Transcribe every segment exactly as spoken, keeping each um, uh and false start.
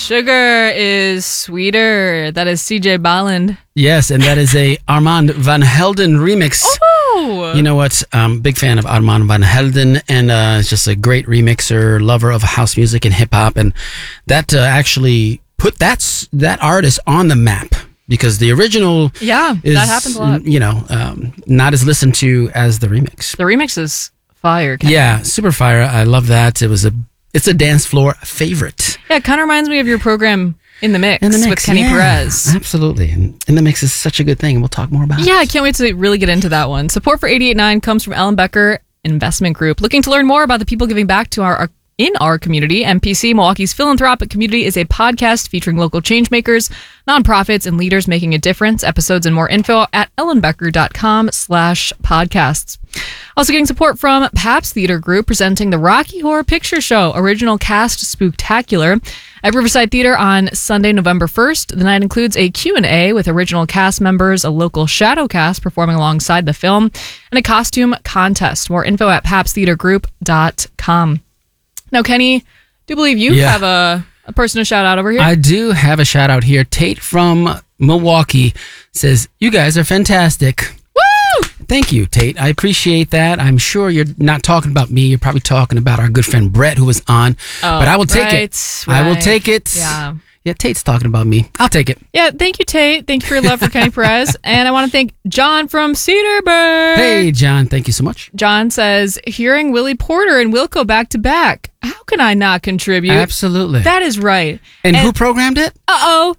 Sugar is sweeter. That is C J Bolland. Yes, and that is a Armand Van Helden remix. Oh! You know what? I'm a big fan of Armand Van Helden, and uh, it's just a great remixer, lover of house music and hip hop, and that uh, actually put that that artist on the map. Because the original yeah, is, that happens a lot. You know, um, not as listened to as the remix. The remix is fire. Kenny. Yeah, super fire. I love that. It was a, it's a dance floor favorite. Yeah, it kind of reminds me of your program In the Mix, In the Mix with Kenny yeah, Perez. Absolutely. And In the Mix is such a good thing, and we'll talk more about it. Yeah, I can't wait to really get into that one. Support for eighty-eight point nine comes from Ellen Becker Investment Group. Looking to learn more about the people giving back to our, our in our community, M P C, Milwaukee's Philanthropic Community, is a podcast featuring local changemakers, nonprofits, and leaders making a difference. Episodes and more info at ellenbecker.com slash podcasts. Also getting support from Pabst Theater Group, presenting the Rocky Horror Picture Show, original cast Spooktacular, at Riverside Theater on Sunday, November first. The night includes a Q and A with original cast members, a local shadow cast performing alongside the film, and a costume contest. More info at pabst theater group dot com. Now, Kenny, do you believe you yeah. have a, a person to shout out over here? I do have a shout out here. Tate from Milwaukee says, "You guys are fantastic." Woo! Thank you, Tate. I appreciate that. I'm sure you're not talking about me. You're probably talking about our good friend Brett, who was on. Oh, but I will take right, it. right. I will take it. Yeah. Yeah, Tate's talking about me. I'll take it. Yeah, thank you, Tate. Thank you for your love for Kenny Perez. And I want to thank John from Cedarburg. Hey, John. Thank you so much. John says, hearing Willie Porter and Wilco back to back, how can I not contribute? Absolutely. That is right. And, and who programmed it? Uh-oh,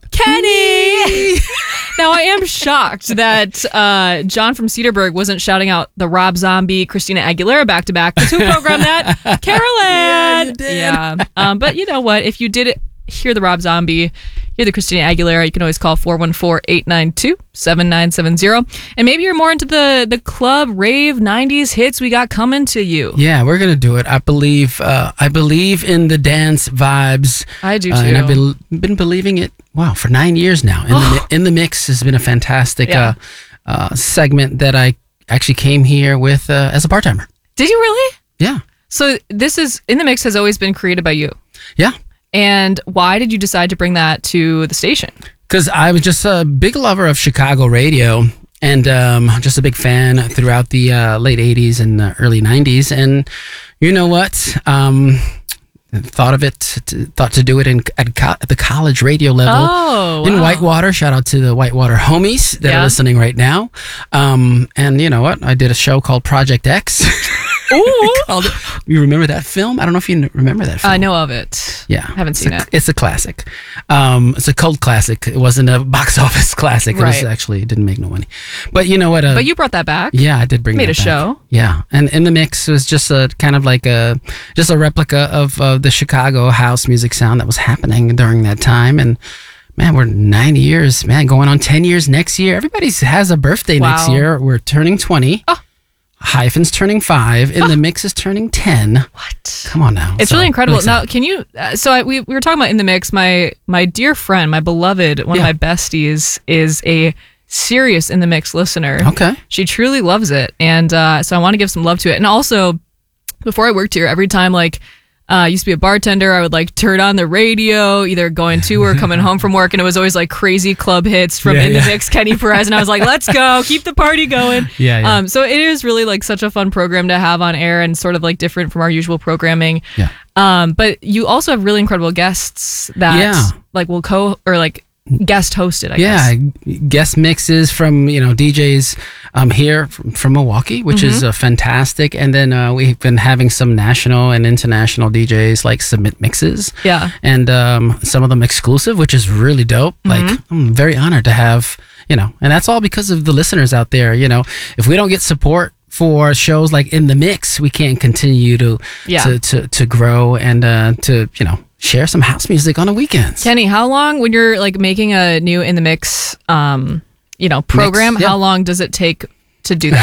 Kenny! Now, I am shocked that uh, John from Cedarburg wasn't shouting out the Rob Zombie, Christina Aguilera back to back. Because who programmed that? Carol Yeah, you did. Yeah. Um, but you know what? If you did it, hear the Rob Zombie, hear the Christina Aguilera, you can always call four one four, eight nine two, seven nine seven zero. And maybe you're more into the, the club rave nineties hits we got coming to you. Yeah, we're going to do it. I believe uh, I believe in the dance vibes. I do too. Uh, and I've been been believing it, wow, for nine years now. In, the, in the Mix has been a fantastic Yeah. uh, uh, segment that I actually came here with uh, as a part-timer. Did you really? Yeah. So this is, In the Mix has always been created by you. Yeah. And why did you decide to bring that to the station? Because I was just a big lover of Chicago radio and um, just a big fan throughout the uh, late eighties and uh, early nineties. And you know what? Um, thought of it, to, thought to do it in at, co- at the college radio level Oh, in wow. Whitewater. Shout out to the Whitewater homies that Yeah. are listening right now. Um, and you know what? I did a show called Project X. Ooh. Called it, you remember that film? I don't know if you n- remember that film. I know of it. Yeah. Haven't It's seen a, it. It's a classic. Um, it's a cult classic. It wasn't a box office classic. It was Right. actually, it didn't make no money. But you know what? Uh, But you brought that back. yeah, I did bring Made that a back. show. Yeah. And In the Mix was just a kind of like a, just a replica of uh, the Chicago house music sound that was happening during that time. And man, we're nine years, man, going on ten years next year. Everybody has a birthday Wow. next year. We're turning twenty. Oh. Hyphen's turning five. In the Mix is turning ten. What? Come on now. It's So, really incredible. I'm Now, excited. can you? Uh, so I, we we were talking about In the Mix. My my dear friend, my beloved, one Yeah. of my besties, is a serious In the Mix listener. Okay. She truly loves it, and uh, so I want to give some love to it. And also, before I worked here, every time like. Uh, I used to be a bartender. I would like turn on the radio, either going to or coming home from work, and it was always like crazy club hits from Yeah, In the yeah. Mix, Kenny Perez, and I was like, "Let's go, keep the party going." Yeah, yeah. Um, so it is really like such a fun program to have on air, and sort of like different from our usual programming. Yeah. Um, but you also have really incredible guests that Yeah. like will co or like guest hosted. I Yeah, guess. guest mixes from, you know, D Js um, here from, from Milwaukee, which is Mm-hmm. uh, fantastic. And then uh, we've been having some national and international D Js like submit mixes. Yeah. And um, some of them exclusive, which is really dope. Mm-hmm. Like, I'm very honored to have, you know, and that's all because of the listeners out there. You know, if we don't get support for shows like In the Mix, we can't continue to Yeah. to, to, to grow and uh, to, you know, share some house music on the weekends. Kenny, how long when you're like making a new In the Mix, um, you know, program? Mix, yeah. How long does it take to do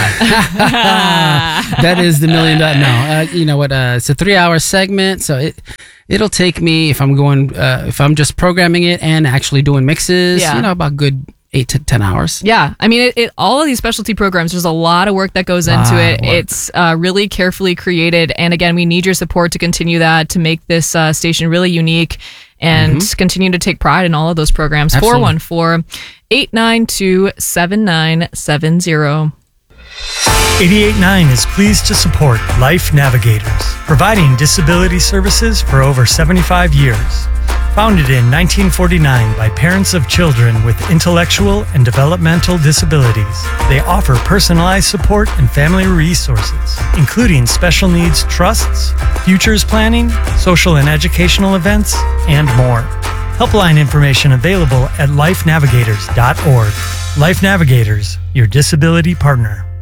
that? That is the million dollar. No, uh, you know what? Uh, it's a three hour segment, so it it'll take me if I'm going uh, if I'm just programming it and actually doing mixes. Yeah. You know, about good eight to ten hours. Yeah, I mean, it, it. All of these specialty programs, there's a lot of work that goes into Lot it. of work. It's uh, really carefully created, and again, we need your support to continue that to make this uh, station really unique and Mhm. continue to take pride in all of those programs. Absolutely. four one four, eight nine two, seven nine seven zero. eighty-eight point nine is pleased to support Life Navigators, providing disability services for over seventy-five years. Founded in nineteen forty-nine by parents of children with intellectual and developmental disabilities, they offer personalized support and family resources, including special needs trusts, futures planning, social and educational events, and more. Helpline information available at life navigators dot org. Life Navigators, your disability partner.